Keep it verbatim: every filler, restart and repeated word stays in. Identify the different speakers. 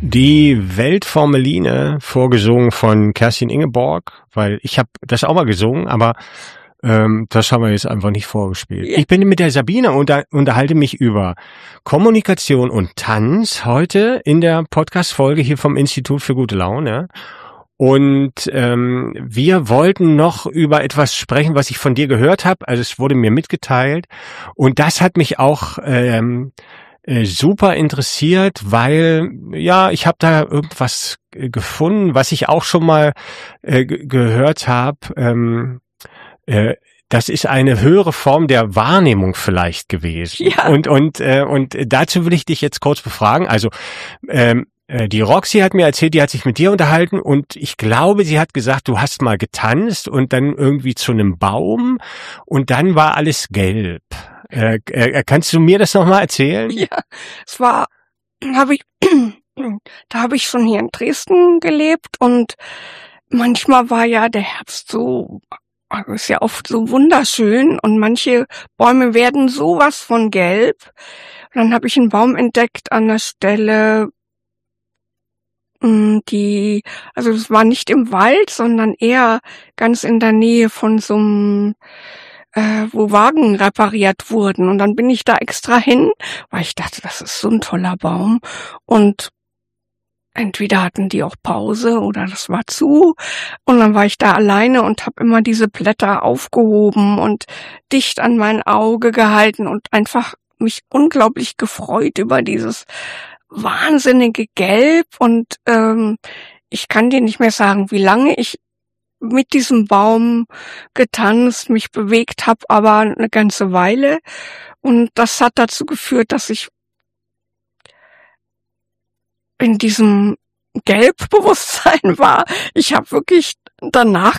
Speaker 1: Die Weltformeline, vorgesungen von Kerstin Ingeborg, weil ich habe das auch mal gesungen, aber ähm, das haben wir jetzt einfach nicht vorgespielt.
Speaker 2: Ja.
Speaker 1: Ich bin mit der Sabine und unter, unterhalte mich über Kommunikation und Tanz heute in der Podcast-Folge hier vom Institut für gute Laune. Und ähm, wir wollten noch über etwas sprechen, was ich von dir gehört habe. Also es wurde mir mitgeteilt und das hat mich auch ähm, äh, super interessiert, weil ja ich habe da irgendwas äh, gefunden, was ich auch schon mal äh, g- gehört habe. Ähm, äh, das ist eine höhere Form der Wahrnehmung vielleicht gewesen.
Speaker 2: Ja.
Speaker 1: Und und äh, und dazu will ich dich jetzt kurz befragen. Also ähm, äh, die Roxy hat mir erzählt, die hat sich mit dir unterhalten und ich glaube, sie hat gesagt, du hast mal getanzt und dann irgendwie zu einem Baum und dann war alles gelb. Äh, äh, kannst du mir das nochmal erzählen?
Speaker 2: Ja, es war, habe ich, da habe ich schon hier in Dresden gelebt und manchmal war ja der Herbst so, also ist ja oft so wunderschön und manche Bäume werden sowas von gelb. Und dann habe ich einen Baum entdeckt an der Stelle, mh, die, also es war nicht im Wald, sondern eher ganz in der Nähe von so einem äh, wo Wagen repariert wurden. Und dann bin ich da extra hin, weil ich dachte, das ist so ein toller Baum. Und entweder hatten die auch Pause oder das war zu. Und dann war ich da alleine und habe immer diese Blätter aufgehoben und dicht an mein Auge gehalten und einfach mich unglaublich gefreut über dieses wahnsinnige Gelb. Und ähm, ich kann dir nicht mehr sagen, wie lange ich mit diesem Baum getanzt, mich bewegt habe, aber eine ganze Weile. Und das hat dazu geführt, dass ich in diesem Gelbbewusstsein war. Ich habe wirklich danach